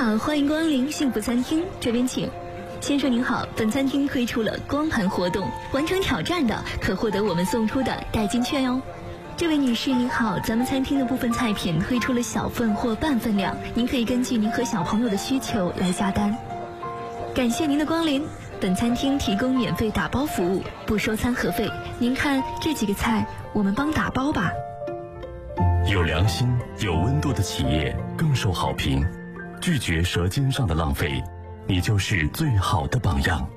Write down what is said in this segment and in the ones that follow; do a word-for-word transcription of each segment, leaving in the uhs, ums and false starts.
好，欢迎光临幸福餐厅，这边请。先生您好，本餐厅推出了光盘活动，完成挑战的可获得我们送出的代金券哟。这位女士您好，咱们餐厅的部分菜品推出了小份或半份量，您可以根据您和小朋友的需求来下单。感谢您的光临，本餐厅提供免费打包服务，不收餐盒费。您看这几个菜，我们帮打包吧。 有良心、有温度的企业更受好评。拒绝舌尖上的浪费，你就是最好的榜样。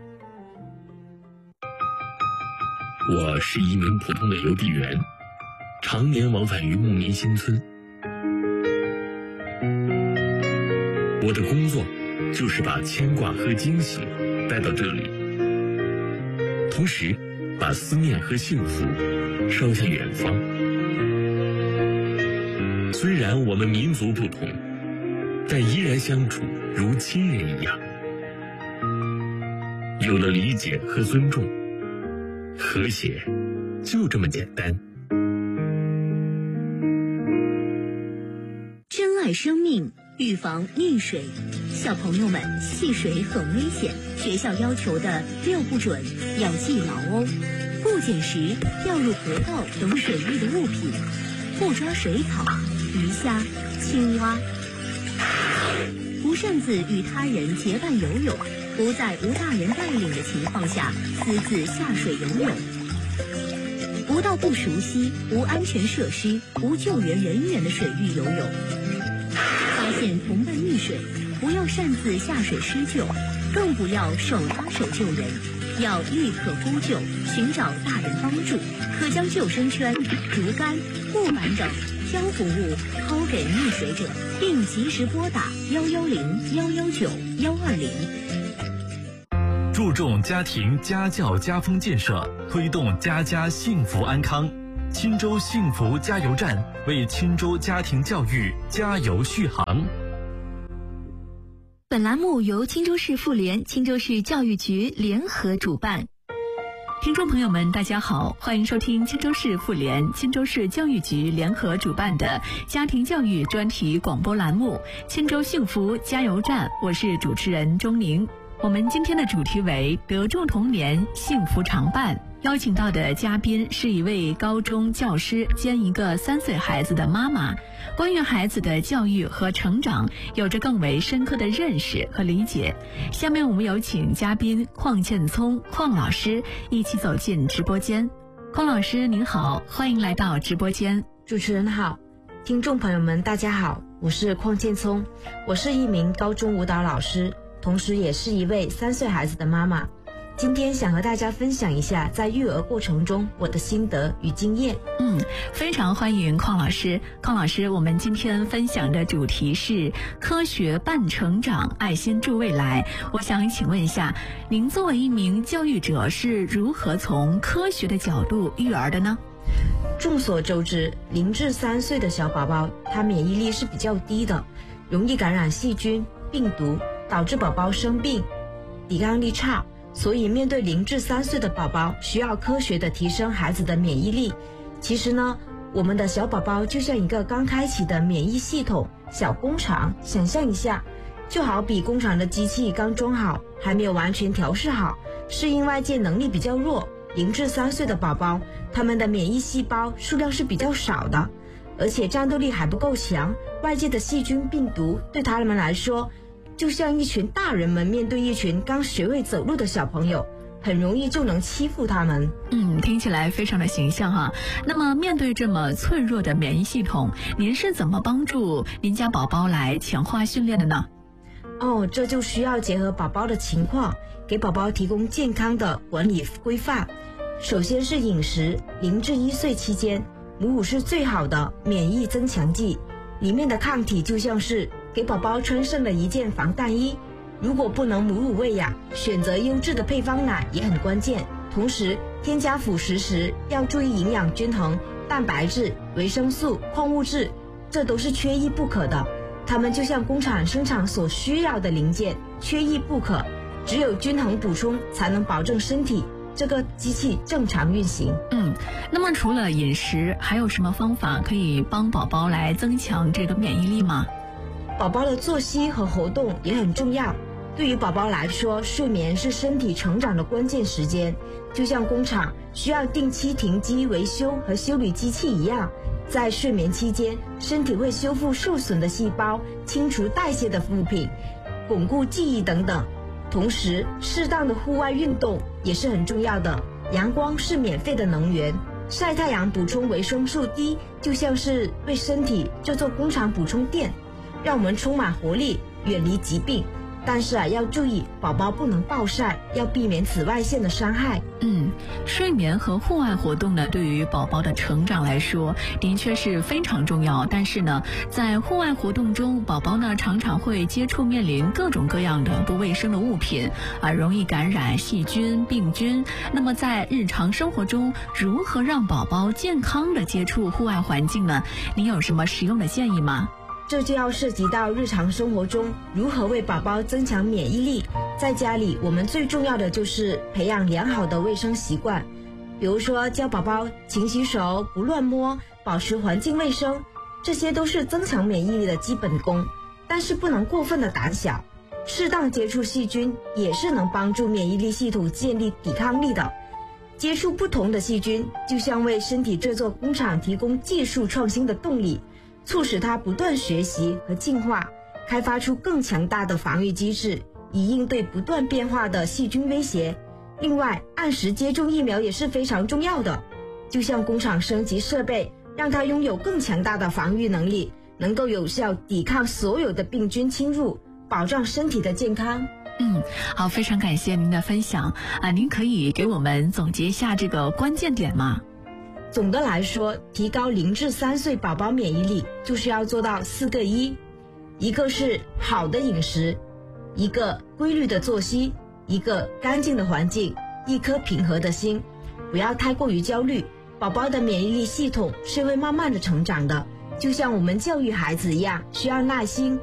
我是一名普通的邮递员，常年往返于牧民新村。我的工作就是把牵挂和惊喜带到这里，同时把思念和幸福捎向远方。虽然我们民族不同，但依然相处如亲人一样。有了理解和尊重，和谐就这么简单。 珍爱生命，预防溺水。小朋友们，戏水很危险，学校要求的六不准要记牢哦。不捡拾掉入河道等水域的物品，不抓水草、鱼虾、青蛙，不擅自与他人结伴游泳，不在无大人带领的情况下私自下水游泳，不到不熟悉、无安全设施、无救援人员的水域游泳。发现同伴溺水，不要擅自下水施救，更不要手拉手救人，要立刻呼救，寻找大人帮助。可将救生圈、竹竿、木板等漂浮物抛给溺水者，并及时拨打幺幺零、幺幺九、幺二零。 注重家庭家教家风建设，推动家家幸福安康。钦州幸福加油站为钦州家庭教育加油续航。 本栏目由钦州市妇联、钦州市教育局联合主办。 听众朋友们大家好，欢迎收听钦州市妇联、钦州市教育局联合主办的家庭教育专题广播栏目钦州幸福加油站，我是主持人钟宁。我们今天的主题为得众童年幸福常伴，邀请到的嘉宾是一位高中教师兼一个三岁孩子的妈妈，关于孩子的教育和成长有着更为深刻的认识和理解。下面我们有请嘉宾邝建聪邝老师一起走进直播间。邝老师您好，欢迎来到直播间。 主持人好，听众朋友们大家好，我是邝建聪，我是一名高中舞蹈老师，同时也是一位三岁孩子的妈妈。今天想和大家分享一下在育儿过程中我的心得与经验。 嗯，非常欢迎邝老师。邝老师，我们今天分享的主题是科学伴成长，爱心助未来。我想请问一下，您作为一名教育者是如何从科学的角度育儿的呢？ 众所周知，零至三岁的小宝宝他免疫力是比较低的，容易感染细菌、病毒，导致宝宝生病，抵抗力差。所以面对零至三岁的宝宝，需要科学的提升孩子的免疫力。其实呢，我们的小宝宝就像一个刚开启的免疫系统小工厂，想象一下，就好比工厂的机器刚装好，还没有完全调试好，适应外界能力比较弱。零至三岁的宝宝，他们的免疫细胞数量是比较少的，而且战斗力还不够强，外界的细菌病毒对他们来说就像一群大人们面对一群刚学会走路的小朋友，很容易就能欺负他们。 嗯，听起来非常的形象哈。那么面对这么脆弱的免疫系统，您是怎么帮助您家宝宝来强化训练的呢？ 哦，这就需要结合宝宝的情况，给宝宝提供健康的管理规范。首先是饮食，零至一岁期间，母乳是最好的免疫增强剂，里面的抗体就像是给宝宝穿上了一件防弹衣。如果不能母乳喂养，选择优质的配方奶也很关键。同时添加辅食时要注意营养均衡，蛋白质、维生素、矿物质，这都是缺一不可的。它们就像工厂生产所需要的零件，缺一不可。只有均衡补充，才能保证身体这个机器正常运行。 嗯，那么除了饮食，还有什么方法可以帮宝宝来增强这个免疫力吗？ 宝宝的作息和活动也很重要。对于宝宝来说，睡眠是身体成长的关键时间，就像工厂需要定期停机维修和修理机器一样，在睡眠期间，身体会修复受损的细胞，清除代谢的物品，巩固记忆等等。同时，适当的户外运动也是很重要的。阳光是免费的能源，晒太阳补充维生素 D， 就像是为身体这座工厂补充电，让我们充满活力，远离疾病。但是啊，要注意宝宝不能暴晒，要避免紫外线的伤害。 嗯，睡眠和户外活动呢，对于宝宝的成长来说，的确是非常重要。但是呢，在户外活动中，宝宝呢常常会接触面临各种各样的不卫生的物品，啊，容易感染细菌、病菌。那么在日常生活中，如何让宝宝健康的接触户外环境呢？您有什么实用的建议吗？ 这就要涉及到日常生活中如何为宝宝增强免疫力。在家里，我们最重要的就是培养良好的卫生习惯，比如说教宝宝勤洗手、不乱摸、保持环境卫生，这些都是增强免疫力的基本功。但是不能过分的胆小，适当接触细菌也是能帮助免疫力系统建立抵抗力的。接触不同的细菌，就像为身体这座工厂提供技术创新的动力，促使它不断学习和进化，开发出更强大的防御机制，以应对不断变化的细菌威胁。另外，按时接种疫苗也是非常重要的，就像工厂升级设备，让它拥有更强大的防御能力，能够有效抵抗所有的病菌侵入，保障身体的健康。 嗯，好，非常感谢您的分享啊！您可以给我们总结一下这个关键点吗？ 总的来说，提高零至三岁宝宝免疫力，就是要做到四个一，一个是好的饮食，一个规律的作息，一个干净的环境，一颗平和的心。不要太过于焦虑，宝宝的免疫力系统是会慢慢的成长的，就像我们教育孩子一样，需要耐心。